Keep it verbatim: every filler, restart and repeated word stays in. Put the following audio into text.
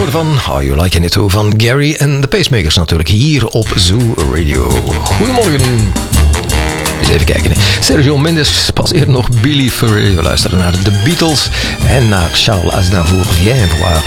hoorde van How You Like It Too van Gary en de Pacemakers natuurlijk hier op Zoo Radio. Goedemorgen. Eens even kijken. Sergio Mendes, pas eerder nog Billy Ferrer. We luisteren naar de Beatles en naar Charles Aznavour. Viens voir